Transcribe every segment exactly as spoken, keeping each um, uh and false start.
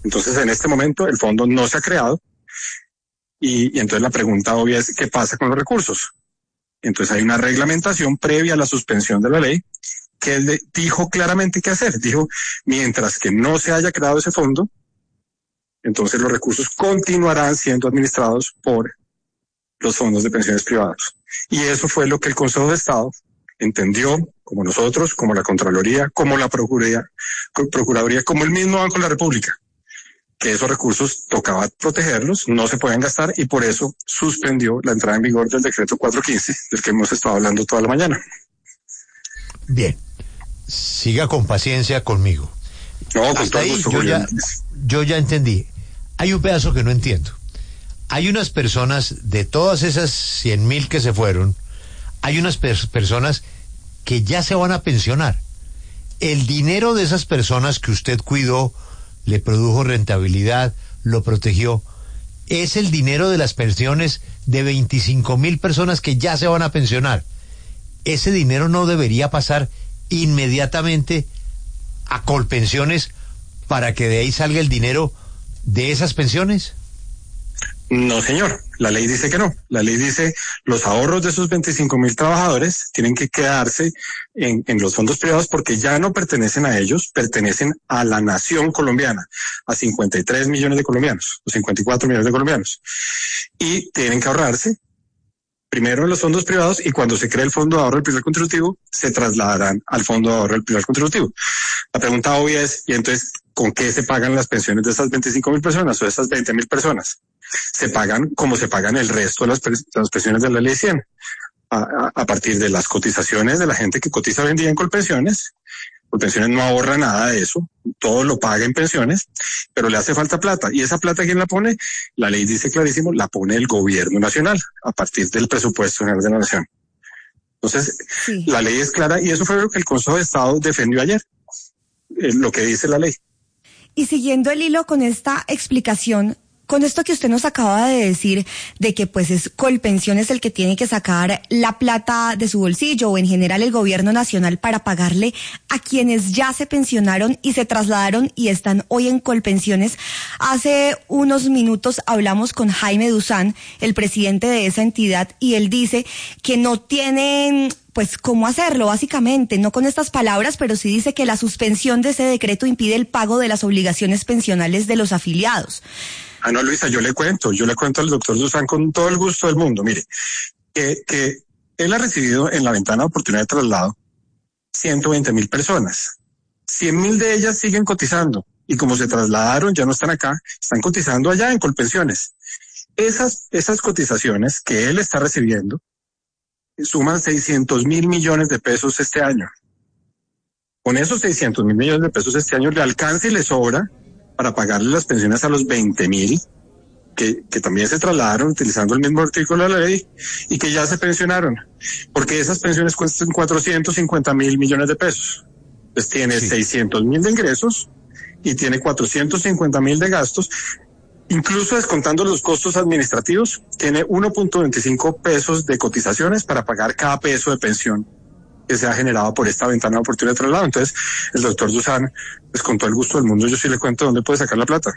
Entonces, en este momento, el fondo no se ha creado y, y entonces la pregunta obvia es, ¿qué pasa con los recursos? Entonces hay una reglamentación previa a la suspensión de la ley que él de, dijo claramente qué hacer. Dijo, mientras que no se haya creado ese fondo, entonces los recursos continuarán siendo administrados por los fondos de pensiones privados. Y eso fue lo que el Consejo de Estado entendió, como nosotros, como la Contraloría, como la Procuraduría, Procuraduría, como el mismo Banco de la República, que esos recursos tocaba protegerlos, no se pueden gastar y por eso suspendió la entrada en vigor del decreto cuatrocientos quince, del que hemos estado hablando toda la mañana. Bien, siga con paciencia conmigo. No, con Hasta todo ahí gusto, yo ya, yo ya entendí. Hay un pedazo que no entiendo. Hay unas personas, de todas esas cien mil que se fueron, hay unas per- personas que ya se van a pensionar. El dinero de esas personas que usted cuidó, le produjo rentabilidad, lo protegió, es el dinero de las pensiones de veinticinco mil personas que ya se van a pensionar. Ese dinero no debería pasar inmediatamente a Colpensiones para que de ahí salga el dinero de esas pensiones. No, señor, la ley dice que no. La ley dice los ahorros de esos veinticinco mil trabajadores tienen que quedarse en, en los fondos privados porque ya no pertenecen a ellos, pertenecen a la nación colombiana, a cincuenta y tres millones de colombianos, o cincuenta y cuatro millones de colombianos. Y tienen que ahorrarse primero en los fondos privados y cuando se cree el fondo de ahorro del pilar contributivo, se trasladarán al fondo de ahorro del pilar contributivo. La pregunta obvia es, ¿y entonces con qué se pagan las pensiones de esas veinticinco mil personas o de esas veinte mil personas? Se pagan como se pagan el resto de las, las pensiones de la ley cien, a, a, a partir de las cotizaciones de la gente que cotiza hoy en día en Colpensiones. Colpensiones no ahorra nada de eso, todo lo paga en pensiones, pero le hace falta plata. ¿Y esa plata quién la pone? La ley dice clarísimo, la pone el gobierno nacional, a partir del presupuesto general de la nación. Entonces, sí. La ley es clara y eso fue lo que el Consejo de Estado defendió ayer, eh, lo que dice la ley. Y siguiendo el hilo con esta explicación, con esto que usted nos acaba de decir, de que pues es Colpensiones el que tiene que sacar la plata de su bolsillo o en general el gobierno nacional para pagarle a quienes ya se pensionaron y se trasladaron y están hoy en Colpensiones. Hace unos minutos hablamos con Jaime Duzán, el presidente de esa entidad, y él dice que no tienen pues cómo hacerlo, básicamente, no con estas palabras, pero sí dice que la suspensión de ese decreto impide el pago de las obligaciones pensionales de los afiliados. Ah, no, Luisa, yo le cuento, yo le cuento al doctor Duzán con todo el gusto del mundo. Mire, que, que él ha recibido en la ventana de oportunidad de traslado ciento veinte mil personas. cien mil de ellas siguen cotizando y como se trasladaron, ya no están acá, están cotizando allá en Colpensiones. Esas, esas cotizaciones que él está recibiendo suman seiscientos mil millones de pesos este año. Con esos seiscientos mil millones de pesos este año le alcanza y le sobra para pagarle las pensiones a los veinte mil que, que también se trasladaron utilizando el mismo artículo de la ley y que ya se pensionaron, porque esas pensiones cuestan cuatrocientos cincuenta mil millones de pesos. Entonces tiene sí. seiscientos mil de ingresos y tiene cuatrocientos cincuenta mil de gastos, incluso descontando los costos administrativos, tiene uno punto veinticinco pesos de cotizaciones para pagar cada peso de pensión que se ha generado por esta ventana de oportunidad de traslado. Entonces, el doctor Duzán, pues con todo el gusto del mundo, yo sí le cuento dónde puede sacar la plata.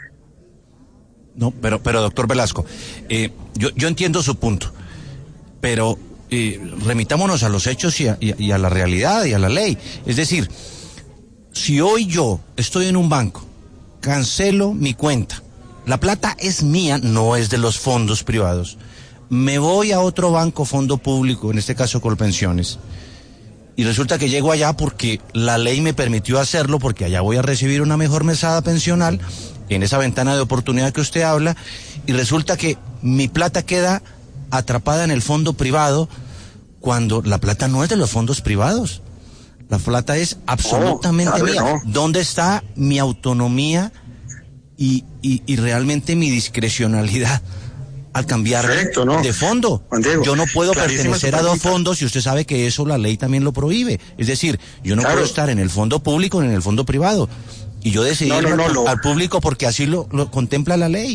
No, pero, pero doctor Velasco, eh, yo, yo entiendo su punto, pero eh, remitámonos a los hechos y a, y, y a la realidad y a la ley. Es decir, si hoy yo estoy en un banco, cancelo mi cuenta, la plata es mía, no es de los fondos privados, me voy a otro banco, fondo público, en este caso Colpensiones, y resulta que llego allá porque la ley me permitió hacerlo, porque allá voy a recibir una mejor mesada pensional, en esa ventana de oportunidad que usted habla, y resulta que mi plata queda atrapada en el fondo privado, cuando la plata no es de los fondos privados. La plata es absolutamente oh, mía. No. ¿Dónde está mi autonomía y, y, y realmente mi discrecionalidad al cambiar Perfecto, ¿no? de fondo? Diego, yo no puedo pertenecer a dos fondos y usted sabe que eso la ley también lo prohíbe. Es decir, yo no claro. puedo estar en el fondo público ni en el fondo privado. Y yo decidí no, no, no, al, lo... al público porque así lo, lo contempla la ley.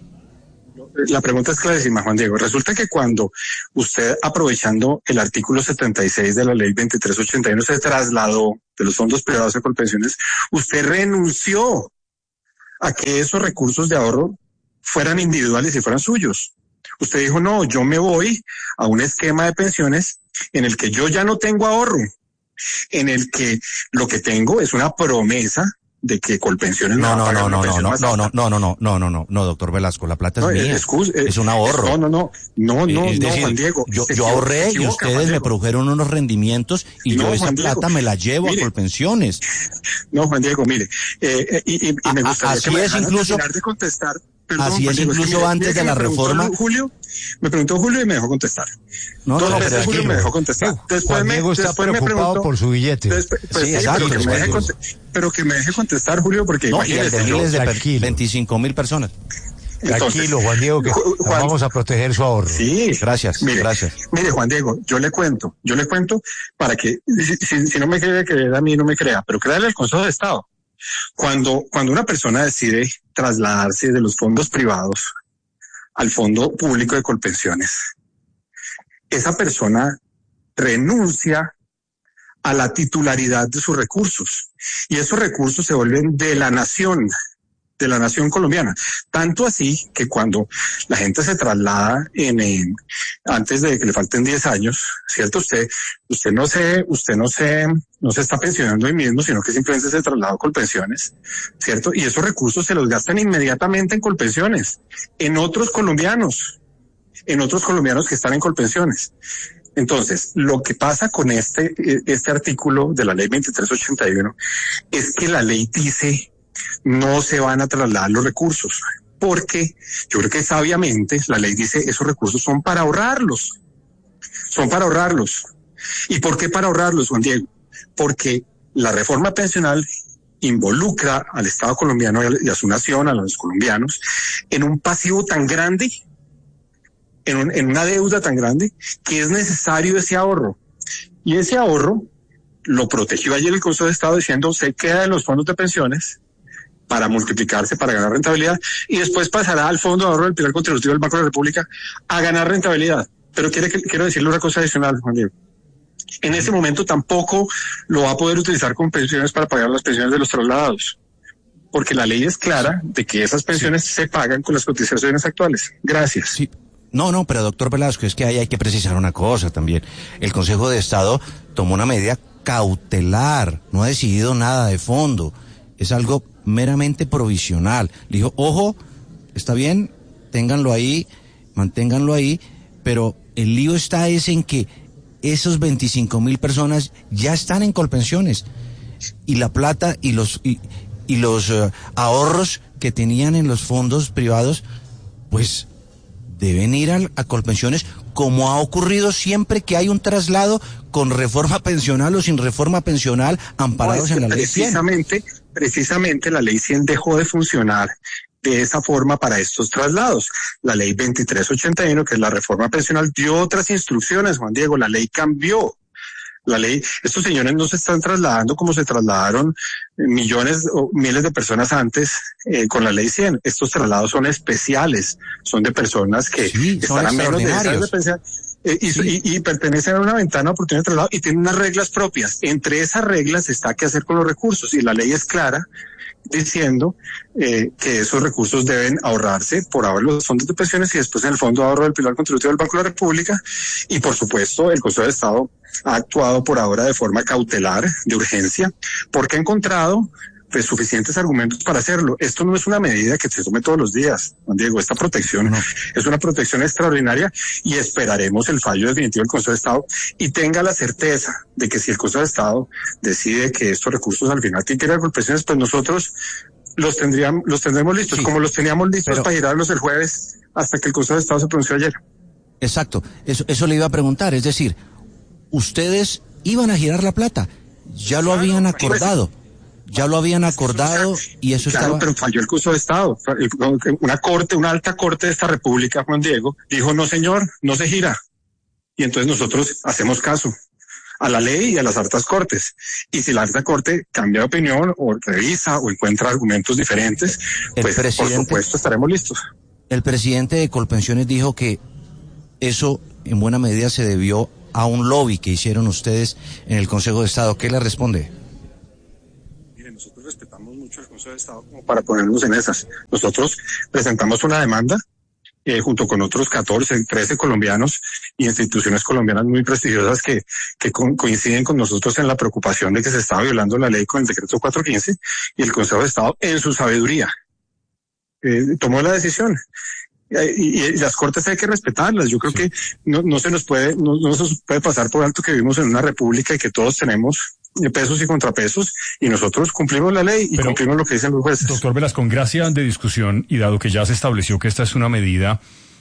La pregunta es clarísima, Juan Diego. Resulta que cuando usted, aprovechando el artículo setenta y seis de la ley veintitrés ochenta y uno, se trasladó de los fondos privados a Colpensiones, usted renunció a que esos recursos de ahorro fueran individuales y fueran suyos. Usted dijo, no, yo me voy a un esquema de pensiones en el que yo ya no tengo ahorro, en el que lo que tengo es una promesa de que Colpensiones no, no, no, no, no, no, no, no, no, no, no, no, no, no, no, no, doctor Velasco, la plata es no, mía, excuse, es un ahorro. No, no, no, no, no, es decir, no, Juan Diego. Yo, yo ahorré y ustedes me produjeron unos rendimientos y no, yo esa plata me la llevo mire, a Colpensiones. No, Juan Diego, mire, eh, y, y, y me gustaría así que me es incluso, terminar de contestar. Perdón, así es incluso mire, antes mire de la reforma. Julio, me preguntó Julio y me dejó contestar. No, Dos no, veces Julio me dejó contestar. Después Juan Diego me, está después preocupado me preguntó, por su billete. Después, pues, sí, sí, exacto, pero, que me deje pero que me deje contestar, Julio, porque no, imagínese. Y el de miles de veinticinco mil personas. Entonces, tranquilo, Juan Diego, que Juan, vamos a proteger su ahorro. Sí, gracias, mire, gracias. Mire, Juan Diego, yo le cuento, yo le cuento para que, si, si no me quiere creer a mí, no me crea, pero créale al Consejo de Estado. Cuando, cuando una persona decide trasladarse de los fondos privados al fondo público de Colpensiones, esa persona renuncia a la titularidad de sus recursos y esos recursos se vuelven de la nación, de la nación colombiana. Tanto así que cuando la gente se traslada en, en antes de que le falten diez años, ¿cierto? Usted, usted no se, usted no se, no se está pensionando hoy mismo, sino que simplemente se traslada a Colpensiones, ¿cierto? Y esos recursos se los gastan inmediatamente en Colpensiones, en otros colombianos, en otros colombianos que están en Colpensiones. Entonces, lo que pasa con este, este artículo de la ley veintitrés ochenta y uno es que la ley dice no se van a trasladar los recursos, porque yo creo que sabiamente la ley dice esos recursos son para ahorrarlos, son para ahorrarlos. ¿Y por qué para ahorrarlos, Juan Diego? Porque la reforma pensional involucra al Estado colombiano y a su nación, a los colombianos, en un pasivo tan grande, en, un, en una deuda tan grande, que es necesario ese ahorro. Y ese ahorro lo protegió ayer el Consejo de Estado diciendo se queda en los fondos de pensiones para multiplicarse, para ganar rentabilidad, y después pasará al Fondo de Ahorro del Pilar Contributivo del Banco de la República a ganar rentabilidad. Pero quiere, quiero decirle una cosa adicional, Juan Diego. En ese momento tampoco lo va a poder utilizar con pensiones para pagar las pensiones de los trasladados, porque la ley es clara de que esas pensiones sí se pagan con las cotizaciones actuales. Gracias. Sí. No, no, pero doctor Velasco, es que ahí hay que precisar una cosa también. El Consejo de Estado tomó una medida cautelar, no ha decidido nada de fondo, es algo meramente provisional. Le dijo, ojo, está bien, ténganlo ahí, manténganlo ahí, pero el lío está es en que esos veinticinco mil personas ya están en Colpensiones y la plata y los y, y los uh, ahorros que tenían en los fondos privados, pues deben ir a, a Colpensiones, como ha ocurrido siempre que hay un traslado con reforma pensional o sin reforma pensional amparados no, en la ley cien. Precisamente, precisamente la ley cien dejó de funcionar de esa forma para estos traslados. La ley veintitrés ochenta y uno, que es la reforma pensional, dio otras instrucciones, Juan Diego, la ley cambió. La ley, estos señores no se están trasladando como se trasladaron millones o miles de personas antes eh, con la ley cien. Estos traslados son especiales, son de personas que sí, están a menos de diez años de pensión eh, y, sí. y, y pertenecen a una ventana de oportunidad de traslado y tienen unas reglas propias. Entre esas reglas está qué hacer con los recursos y la ley es clara diciendo eh, que esos recursos deben ahorrarse por ahora en los fondos de pensiones y después en el Fondo de Ahorro del Pilar Contributivo del Banco de la República, y por supuesto el Consejo de Estado ha actuado por ahora de forma cautelar, de urgencia, porque ha encontrado pues suficientes argumentos para hacerlo. Esto no es una medida que se tome todos los días, Juan Diego, esta protección no. es una protección extraordinaria y esperaremos el fallo definitivo del Consejo de Estado y tenga la certeza de que si el Consejo de Estado decide que estos recursos al final tienen que ir a Colpensiones, pues nosotros los tendríamos, los tendremos listos, sí, como los teníamos listos pero... para girarlos el jueves hasta que el Consejo de Estado se pronunció ayer. Exacto, eso, eso le iba a preguntar, es decir, ustedes iban a girar la plata, ya lo claro, habían acordado. Pues, Ya lo habían acordado y eso claro, estaba... pero falló el Consejo de Estado. Una corte, una alta corte de esta república, Juan Diego, dijo, no señor, no se gira. Y entonces nosotros hacemos caso a la ley y a las altas cortes. Y si la alta corte cambia de opinión o revisa o encuentra argumentos diferentes, el pues por supuesto estaremos listos. El presidente de Colpensiones dijo que eso en buena medida se debió a un lobby que hicieron ustedes en el Consejo de Estado. ¿Qué le responde? Nosotros respetamos mucho al Consejo de Estado como para ponernos en esas. Nosotros presentamos una demanda eh, junto con otros catorce, trece colombianos y instituciones colombianas muy prestigiosas que, que co- coinciden con nosotros en la preocupación de que se estaba violando la ley con el decreto cuatrocientos quince, y el Consejo de Estado, en su sabiduría, eh, tomó la decisión. Y, y las cortes hay que respetarlas. Yo creo sí. que no, no se nos puede, no, no se nos puede pasar por alto que vivimos en una república y que todos tenemos pesos y contrapesos, y nosotros cumplimos la ley y Pero, cumplimos lo que dicen los jueces. Doctor Velasco, con gracia de discusión y dado que ya se estableció que esta es una medida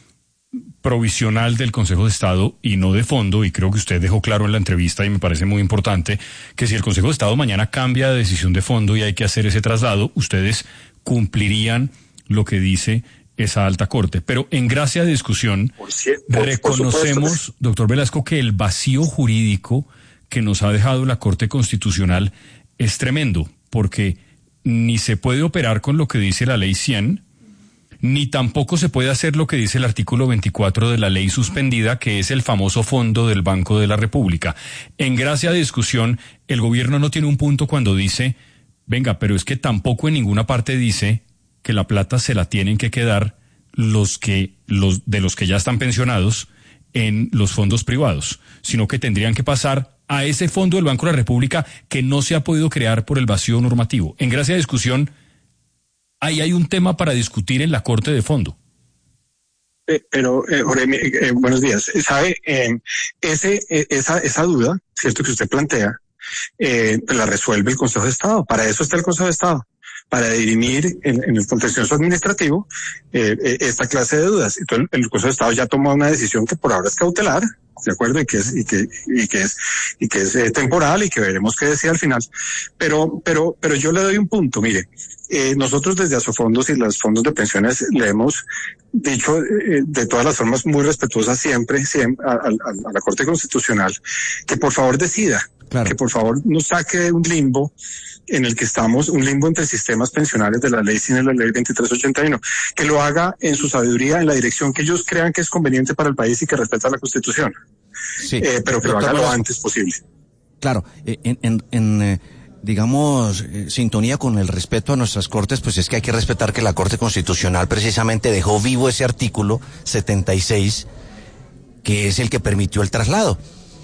provisional del Consejo de Estado y no de fondo, y creo que usted dejó claro en la entrevista y me parece muy importante que si el Consejo de Estado mañana cambia de decisión de fondo y hay que hacer ese traslado, ustedes cumplirían lo que dice esa alta corte. Pero en gracia de discusión, por cierto, reconocemos, por supuesto, doctor Velasco, que el vacío jurídico que nos ha dejado la Corte Constitucional es tremendo, porque ni se puede operar con lo que dice la ley cien, ni tampoco se puede hacer lo que dice el artículo veinticuatro de la ley suspendida, que es el famoso fondo del Banco de la República. En gracia de discusión, el gobierno no tiene un punto cuando dice, venga, pero es que tampoco en ninguna parte dice que la plata se la tienen que quedar los que los de los que ya están pensionados en los fondos privados, sino que tendrían que pasar a ese fondo del Banco de la República que no se ha podido crear por el vacío normativo. En gracia de discusión, ahí hay un tema para discutir en la Corte de fondo. Eh, pero, eh, Jorge, eh, buenos días. ¿Sabe? Eh, ese, eh, esa, esa duda, cierto, que usted plantea, eh, la resuelve el Consejo de Estado. Para eso está el Consejo de Estado, para dirimir en, en el contencioso administrativo eh, eh, esta clase de dudas. Entonces, el Consejo de Estado ya tomó una decisión que por ahora es cautelar, ¿de acuerdo? Y que es, y que, y que es, y que es eh, temporal, y que veremos qué decía al final. Pero, pero, pero yo le doy un punto, mire, eh, nosotros desde Asofondos y los fondos de pensiones le hemos dicho eh, de todas las formas muy respetuosas siempre, siempre a, a, a la Corte Constitucional, que por favor decida, claro, que por favor nos saque de un limbo en el que estamos, un limbo entre sistemas pensionales de la ley cien y la ley veintitrés ochenta y uno, que lo haga en su sabiduría, en la dirección que ellos crean que es conveniente para el país y que respeta la Constitución. Sí, eh, pero que lo haga lo antes posible. Claro, en, en, en eh, digamos, eh, sintonía con el respeto a nuestras cortes, pues es que hay que respetar que la Corte Constitucional precisamente dejó vivo ese artículo setenta y seis, que es el que permitió el traslado,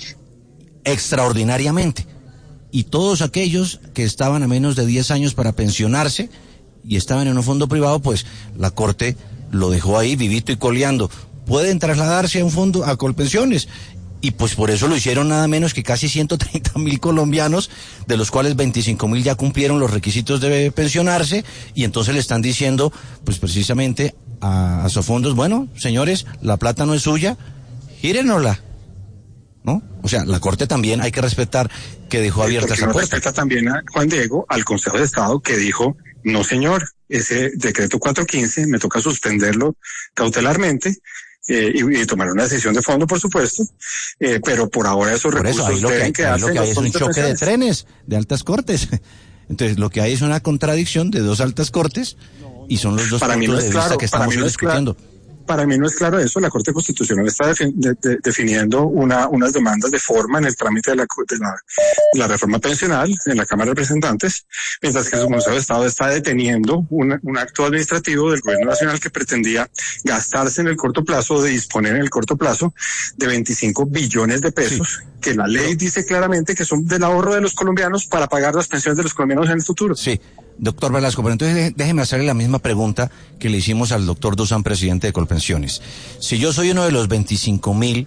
extraordinariamente. Y todos aquellos que estaban a menos de diez años para pensionarse y estaban en un fondo privado, pues la Corte lo dejó ahí vivito y coleando. Pueden trasladarse a un fondo, a Colpensiones. Y pues por eso lo hicieron nada menos que casi ciento treinta mil colombianos, de los cuales veinticinco mil ya cumplieron los requisitos de pensionarse, y entonces le están diciendo, pues precisamente a, a Asofondos, bueno, señores, la plata no es suya, gírenosla, ¿no? O sea, la Corte también hay que respetar que dejó abierta esa no puerta. Respeta también a Juan Diego, al Consejo de Estado, que dijo, no señor, ese decreto cuatrocientos quince me toca suspenderlo cautelarmente, eh, y, y tomar una decisión de fondo, por supuesto, eh, pero por ahora esos por recursos eso, deben quedarse en los fondos de pensiones. Lo que hay es un choque de trenes de altas cortes. Entonces, lo que hay es una contradicción de dos altas cortes, y son los dos para puntos mí no de es claro, vista que estamos no discutiendo. Claro. Para mí no es claro eso. La Corte Constitucional está defi- de, de, definiendo una, unas demandas de forma en el trámite de la, de, la, de la reforma pensional en la Cámara de Representantes, mientras que el Consejo de Estado está deteniendo un, un acto administrativo del Gobierno Nacional que pretendía gastarse en el corto plazo, o de disponer en el corto plazo de veinticinco billones de pesos, sí, que la ley dice claramente que son del ahorro de los colombianos para pagar las pensiones de los colombianos en el futuro. Sí. Doctor Velasco, pero entonces déjeme hacerle la misma pregunta que le hicimos al doctor Dusan, presidente de Colpensiones. Si yo soy uno de los veinticinco mil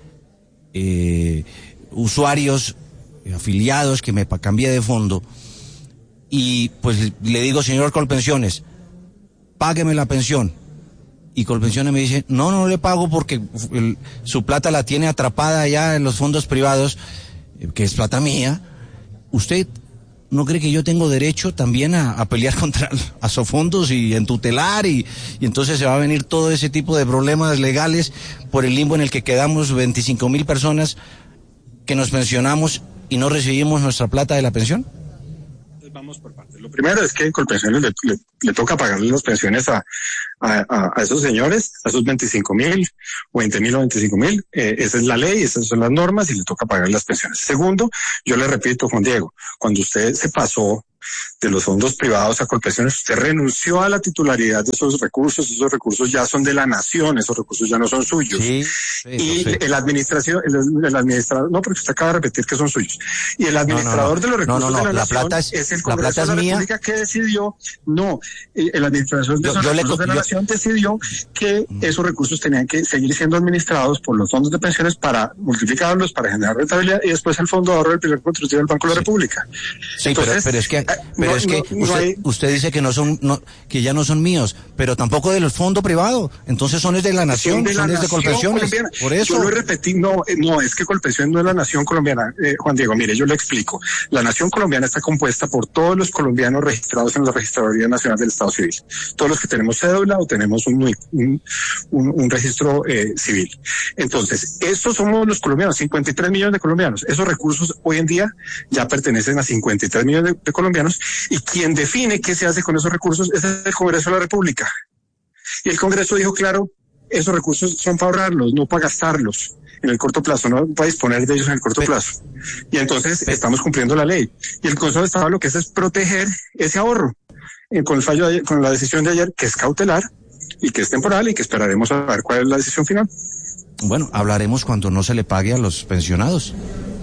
eh, usuarios, eh, afiliados, que me cambié de fondo, y pues le digo, señor Colpensiones, págueme la pensión, y Colpensiones me dice, no, no le pago porque el, su plata la tiene atrapada allá en los fondos privados, eh, que es plata mía, ¿usted no cree que yo tengo derecho también a, a pelear contra Asofondos y en tutelar, y, y entonces se va a venir todo ese tipo de problemas legales por el limbo en el que quedamos veinticinco mil personas que nos pensionamos y no recibimos nuestra plata de la pensión? Vamos por partes. Lo primero es que Colpensiones le, le, le toca pagarle las pensiones a, a, a, a esos señores, a esos veinticinco mil, o veinte mil o veinticinco mil, eh, esa es la ley, esas son las normas y le toca pagar las pensiones. Segundo, yo le repito, Juan Diego, cuando usted se pasó de los fondos privados a Colpensiones, usted renunció a la titularidad de esos recursos, esos recursos ya son de la nación, esos recursos ya no son suyos. Sí, sí, y sí. el administración, el, el administrador, no, porque usted acaba de repetir que son suyos. Y el administrador no, no, no. de los recursos no, no, no. de la, la nación plata es, es el Congreso la plata de la República que decidió, no, el administrador de esos yo, yo recursos le, de la yo, nación decidió que esos recursos tenían que seguir siendo administrados por los fondos de pensiones para multiplicarlos, para generar rentabilidad, y después el Fondo de Ahorro del Primer Contributivo del Banco de la República. Sí, Entonces, pero, pero es que Pero no, es que no, usted, no hay... usted dice que no son, no, que ya no son míos, pero tampoco del fondo privado. Entonces son es de la nación, son de, son de Colpensiones. Por eso. Yo lo repetí, no, no, es que Colpensiones no es la nación colombiana. Eh, Juan Diego, mire, yo le explico. La nación colombiana está compuesta por todos los colombianos registrados en la Registraduría Nacional del Estado Civil. Todos los que tenemos cédula o tenemos un, un, un, un registro eh, civil. Entonces, estos somos los colombianos, cincuenta y tres millones de colombianos. Esos recursos hoy en día ya pertenecen a cincuenta y tres millones de, de colombianos. Y quien define qué se hace con esos recursos es el Congreso de la República. Y el Congreso dijo, claro, esos recursos son para ahorrarlos, no para gastarlos en el corto plazo, no para disponer de ellos en el corto pero, plazo. Y entonces pero, estamos cumpliendo la ley. Y el Consejo de Estado lo que hace es proteger ese ahorro. Eh, con el fallo de ayer, con la decisión de ayer, que es cautelar y que es temporal y que esperaremos a ver cuál es la decisión final. Bueno, hablaremos cuando no se le pague a los pensionados.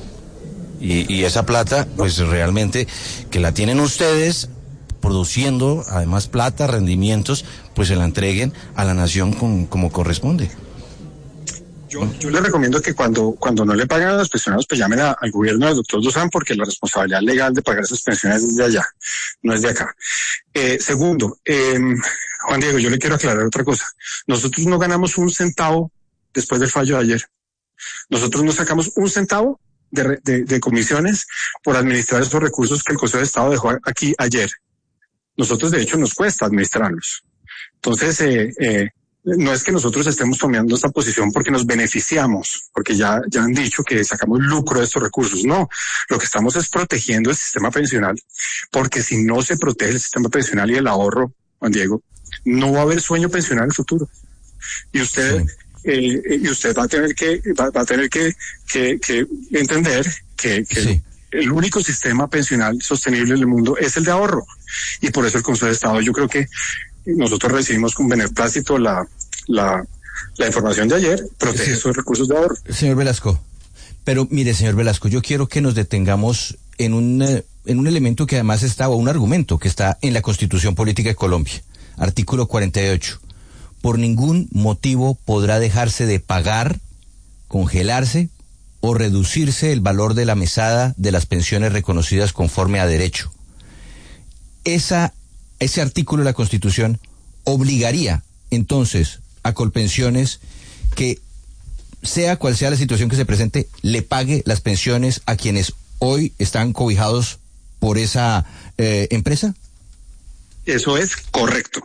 Y, y esa plata, pues realmente, que la tienen ustedes, produciendo además plata, rendimientos, pues se la entreguen a la nación con, como corresponde. Yo, yo les recomiendo que cuando, cuando no le pagan a los pensionados, pues llamen a, al gobierno del doctor Dusan, porque la responsabilidad legal de pagar esas pensiones es de allá, no es de acá. Eh, segundo, eh, Juan Diego, yo le quiero aclarar otra cosa. Nosotros no ganamos un centavo después del fallo de ayer. Nosotros no sacamos un centavo De, de, de comisiones por administrar esos recursos que el Consejo de Estado dejó aquí ayer. Nosotros, de hecho, nos cuesta administrarlos. Entonces, eh, eh, no es que nosotros estemos tomando esta posición porque nos beneficiamos, porque ya, ya han dicho que sacamos lucro de estos recursos. No, lo que estamos es protegiendo el sistema pensional, porque si no se protege el sistema pensional y el ahorro, Juan Diego, no va a haber sueño pensional en el futuro. Y usted... Sí. Eh, y usted va a tener que va, va a tener que que, que entender que, que sí. el único sistema pensional sostenible en el mundo es el de ahorro, y por eso el Consejo de Estado, yo creo que nosotros recibimos con beneplácito la la la información de ayer, protege sí. esos recursos de ahorro. Señor Velasco, pero mire, señor Velasco, yo quiero que nos detengamos en un en un elemento que además está, o un argumento que está en la Constitución Política de Colombia, artículo cuarenta y ocho. Por ningún motivo podrá dejarse de pagar, congelarse o reducirse el valor de la mesada de las pensiones reconocidas conforme a derecho. Esa, ese artículo de la Constitución obligaría entonces a Colpensiones que, sea cual sea la situación que se presente, le pague las pensiones a quienes hoy están cobijados por esa eh, empresa. Eso es correcto.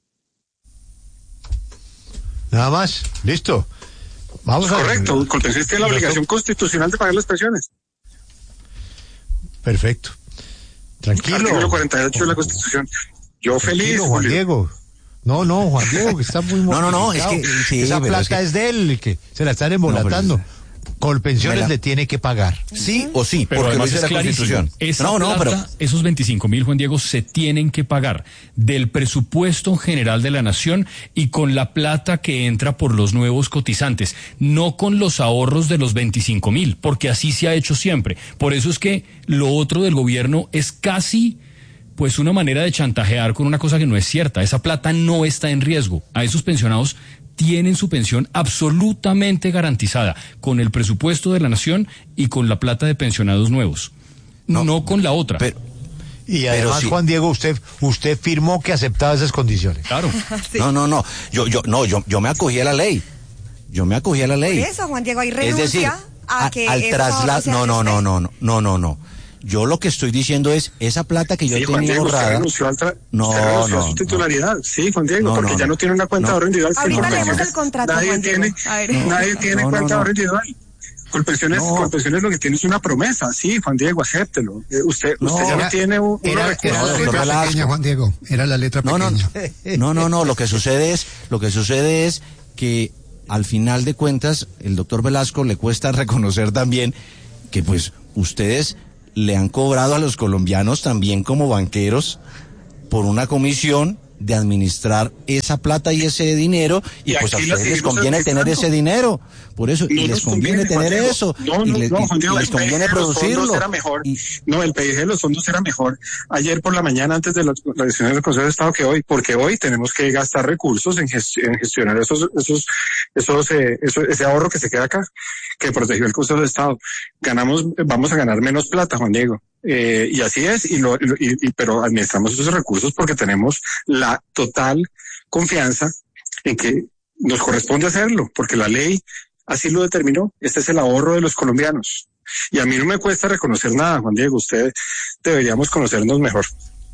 Nada más, listo. Vamos a Correcto, Colpensiones tiene la obligación constitucional de pagar las pensiones. Perfecto. Tranquilo. Artículo cuarenta y ocho de la Constitución. Yo feliz. Tranquilo, Juan Diego. No, no, Juan Diego, que está muy No, no, no, es que sí, esa plata es, que... es de él, que se la están embolatando. No, Colpensiones la... le tiene que pagar. Sí o sí, pero porque además lo dice es la Constitución. Esa no, no, plata, pero esos veinticinco mil, Juan Diego, se tienen que pagar del presupuesto general de la nación y con la plata que entra por los nuevos cotizantes, no con los ahorros de los veinticinco mil, porque así se ha hecho siempre. Por eso es que lo otro del gobierno es casi pues una manera de chantajear con una cosa que no es cierta. Esa plata no está en riesgo. A esos pensionados tienen su pensión absolutamente garantizada con el presupuesto de la nación y con la plata de pensionados nuevos, no, no con la otra. Pero, y además, sí. Juan Diego, usted usted firmó que aceptaba esas condiciones. Claro. Sí. No, no, no. Yo yo no, yo yo me acogí a la ley. Yo me acogí a la ley. Por eso, Juan Diego, hay renuncia es decir, a, a que al traslado. No, no, no, no, no, no, no, no. Yo lo que estoy diciendo es, esa plata que yo sí, tenía Juan Diego, ahorrada... Usted renunció, al tra... no, usted renunció no, a su titularidad. No. Sí, Juan Diego, no, porque no, ya no tiene una cuenta no. de ahorro individual. Ahorita leemos el contrato, Nadie Juan tiene, A ver. nadie tiene no, cuenta no, de ahorro individual. Colpensiones, No. Colpensiones lo que tiene es una promesa, sí, Juan Diego, acéptelo. Eh, usted, No, usted ya era- no tiene un, Era, unos era recursos. la doctor letra Velasco. pequeña, Juan Diego. Era la letra No, no, pequeña. no, no, no, lo que sucede es, lo que sucede es que al final de cuentas, el doctor Velasco le cuesta reconocer también que pues ustedes le han cobrado a los colombianos también como banqueros por una comisión de administrar esa plata y ese dinero, y, Y pues a aquí lo ustedes les seguimos conviene tener administrando. ese dinero, por eso, No y les nos conviene conviene, Juan tener Diego. eso, No, y, no, le- no, y- Juan Diego, y les el P D conviene de los fondos producirlo. era mejor. Y- No, el P D G de los fondos era mejor ayer por la mañana antes de las las decisiones del Consejo de Estado que hoy, porque hoy tenemos que gastar recursos en, gest- en gestionar esos, esos, esos, eh, eso- ese ahorro que se queda acá, que protegió el Consejo de Estado. Ganamos, vamos a ganar menos plata, Juan Diego. Eh, y así es, y lo, y, y, pero administramos esos recursos porque tenemos la total confianza en que nos corresponde hacerlo, porque la ley así lo determinó. Este es el ahorro de los colombianos. Y a mí no me cuesta reconocer nada, Juan Diego. Usted deberíamos conocernos mejor.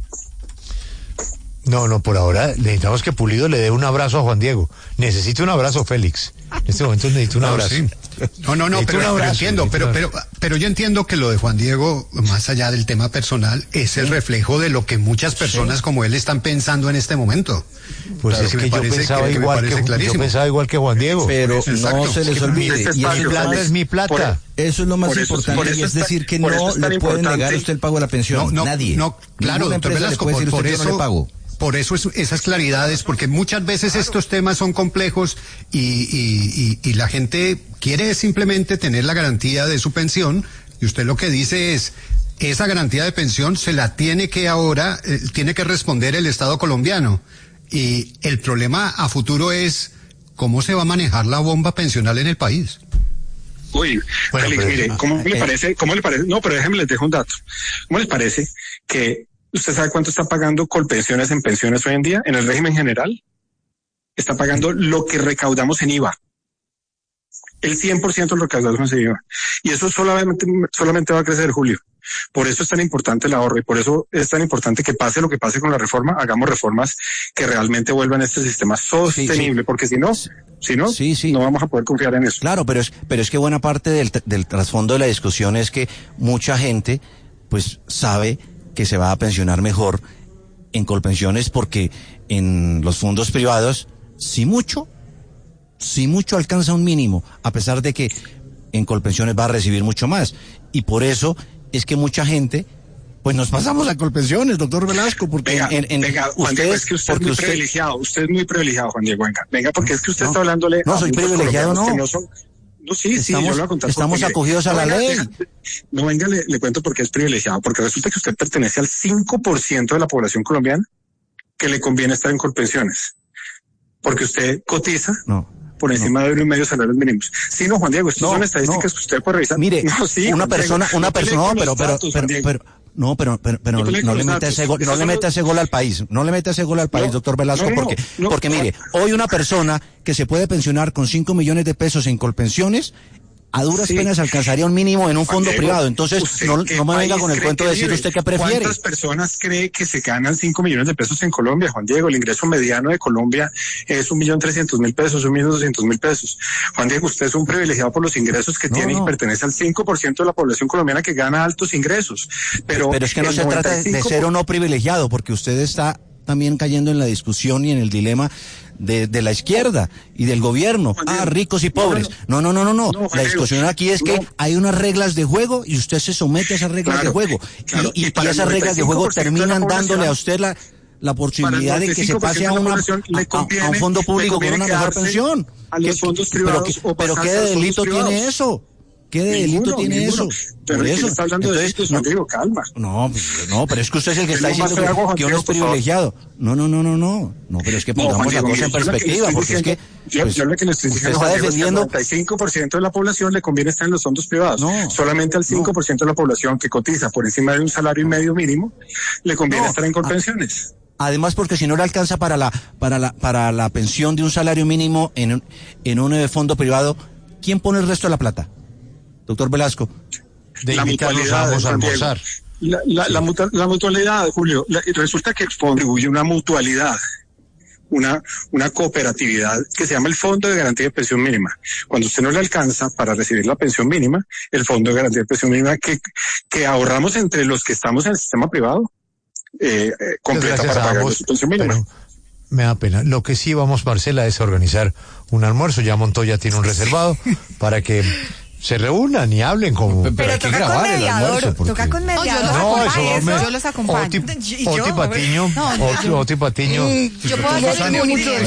No, no, por ahora necesitamos que Pulido le dé un abrazo a Juan Diego. Necesito un abrazo, Félix. En este momento necesito un No, abrazo. sí. No, no, no, Necesito pero, un pero abrazo, entiendo, necesito pero, un pero, pero yo entiendo que lo de Juan Diego, más allá del tema personal, es el reflejo de lo que muchas personas como él están pensando en este momento. Pues Claro es que, me yo parece- pensaba que me igual parece que, yo clarísimo. pensaba igual que Juan Diego. Pero Exacto. no se les Es que olvide, este y espacio, eso, Mi plata Félix, es mi plata. por- eso es lo más Por eso es- importante, por eso y es es tan- decir que por eso no es tan le pueden importante. negar a usted el pago de la pensión, No, no, nadie. no, claro, Ninguna doctor empresa le Velasco, puede por, decir por usted, yo no le eso, pago. por eso es- esas claridades, porque muchas veces estos temas son complejos y, y, y, y la gente quiere simplemente tener la garantía de su pensión, y usted lo que dice es, esa garantía de pensión se la tiene que ahora, eh, tiene que responder el Estado colombiano. Y el problema a futuro es cómo se va a manejar la bomba pensional en el país. Uy, Bueno, Félix, pero- mire, ¿cómo le eh, parece? ¿Cómo le parece? No, pero déjeme les dejo un dato. ¿Cómo les parece que usted sabe cuánto está pagando Colpensiones en pensiones hoy en día en el régimen general? Está pagando lo que recaudamos en I V A. El cien por ciento de lo que recaudamos en I V A. Y eso solamente, solamente va a crecer, Julio. Por eso es tan importante el ahorro y por eso es tan importante que pase lo que pase con la reforma, hagamos reformas que realmente vuelvan este sistema sostenible, sí. porque si no, si no, Sí, sí. no vamos a poder confiar en eso. Claro, pero es, pero es que buena parte del, t- del trasfondo de la discusión es que mucha gente, pues, sabe que se va a pensionar mejor en Colpensiones porque en los fondos privados, sí mucho, sí mucho alcanza un mínimo, a pesar de que en Colpensiones va a recibir mucho más. Y por eso es que mucha gente, pues nos pasamos a Colpensiones, doctor Velasco, porque Venga, en, en- venga, Juan Diego, es que usted es porque muy usted- privilegiado, usted es muy privilegiado, Juan Diego, venga, venga, porque es que usted No, está hablándole no a soy muchos privilegiado, colombianos que no. no son, no, sí, sí, Estamos- yo lo voy a contar. estamos porque, mire, acogidos a no, la venga, ley. deja- no, venga, le, le cuento porque es privilegiado, porque resulta que usted pertenece al cinco por ciento de la población colombiana que le conviene estar en Colpensiones, porque usted cotiza No. por encima de uno y medio salarios mínimos. Sí, no, Juan Diego, estas No, son estadísticas no. que usted puede revisar. Mire, No, sí, una Juan Diego, persona, una no pelee persona, con no, pero, los pero, datos, pero, Juan Diego. pero, no, pero, pero, pero No no, pelee con le los meta datos. ese gol, no Esos le son meta los- ese gol al país, no le meta ese gol al país, No, doctor Velasco, no, no, porque, no, porque no. mire, hoy una persona que se puede pensionar con cinco millones de pesos en Colpensiones, a duras Sí. penas alcanzaría un mínimo en un Juan fondo Diego, privado. Entonces, ¿usted no, qué no me venga país con el cree cuento que de decir vive? usted qué prefiere. ¿Cuántas personas cree que se ganan cinco millones de pesos en Colombia, Juan Diego? El ingreso mediano de Colombia es un millón trescientos mil pesos, un millón doscientos mil pesos. Juan Diego, usted es un privilegiado por los ingresos que No, tiene no. y pertenece al cinco por ciento de la población colombiana que gana altos ingresos. Pero, Pero es que no el se trata de, de noventa y cinco ser o no privilegiado, porque usted está también cayendo en la discusión y en el dilema de, de la izquierda y del gobierno. Juan Ah, Diego, ricos y no, pobres. No, no, no, no, no. No, Juan La Diego, discusión aquí es que no. hay unas reglas de juego y usted se somete a esas reglas Claro, de juego. claro, Y, y- y para y esas el reglas de juego noventa y cinco por ciento de la terminan dándole a población, usted la, la posibilidad de que se pase a, de la una, población le a- a- conviene- a un fondo le público con conviene una mejor quedarse pensión. a los ¿Qué- fondos pero privados qué- o pero pasarse qué a los fondos delito tiene privados. eso? ¿Qué delito Ninguno, tiene ninguno. eso? Pero Por es que eso. está hablando de Entonces, esto, Juan no- Diego, calma. no, pues, no, pero es que usted es el que está Tengo más diciendo trago, Juan que, que uno Diego, es por favor. privilegiado. No, no, no, no, no. No, pero es que No, pongamos Juan la Diego, cosa en mire, yo lo que le perspectiva, estoy porque es que diciendo- yo, pues, yo lo que le estoy usted diciendo, está Juan Diego, es que al defendiendo. noventa y cinco por ciento de la población le conviene estar en los fondos privados. No, Solamente al cinco por ciento de la población que cotiza por encima de un salario y medio mínimo le conviene No, estar en ah, Colpensiones. Además, porque si no le alcanza para la para la para la pensión de un salario mínimo en un, en un eh, fondo privado, ¿quién pone el resto de la plata? Doctor Velasco. De La invitarlos mutualidad a de ambos a Juan Diego. almorzar. La, la, la, mutua- la mutualidad, Julio, la- resulta que contribuye una mutualidad. una, una cooperatividad que se llama el Fondo de Garantía de Pensión Mínima. Cuando usted no le alcanza para recibir la pensión mínima, el Fondo de Garantía de Pensión Mínima que, que ahorramos entre los que estamos en el sistema privado, eh, eh, completa para pagar su pensión mínima. Pero me da pena. Lo que sí vamos, Marcela, es organizar un almuerzo. Ya Montoya tiene un reservado para que se reúnan y hablen como... Pero, pero toca con mediador, porque... toca con mediador. No, eso, eso me... yo los acompaño. Oti, Oti Patiño, no, Oti, Oti Patiño. Yo puedo hacer mucho